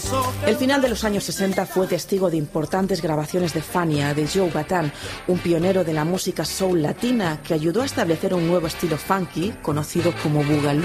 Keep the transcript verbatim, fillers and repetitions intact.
El final de los años sesenta fue testigo de importantes grabaciones de Fania, de Joe Bataan, un pionero de la música soul latina que ayudó a establecer un nuevo estilo funky conocido como boogaloo.